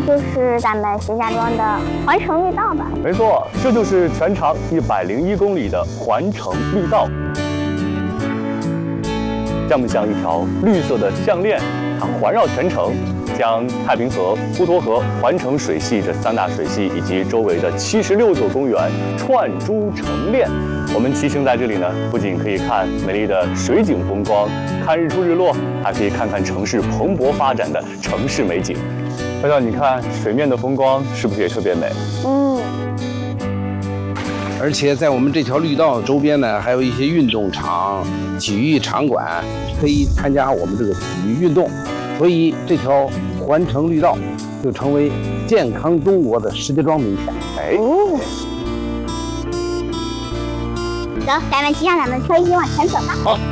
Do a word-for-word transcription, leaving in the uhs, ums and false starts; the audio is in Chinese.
就是咱们石家庄的环城绿道吧？ 没错，这就是全长一百零一公里的环城绿道。像不像一条绿色的项链？它环绕全城，将太平河、滹沱河、环城水系这三大水系以及周围的七十六座公园串珠成链。我们骑行在这里呢，不仅可以看美丽的水景风光，看日出日落，还可以看看城市蓬勃发展的城市美景。飘飘，你看水面的风光是不是也特别美？ 嗯。 而且在我们这条绿道周边呢，还有一些运动场、体育场馆，可以参加我们这个体育运动。所以这条环城绿道就成为健康中国的石家庄名片。 哎， 哦。走，咱们骑上咱们车一起往前走吧。 好。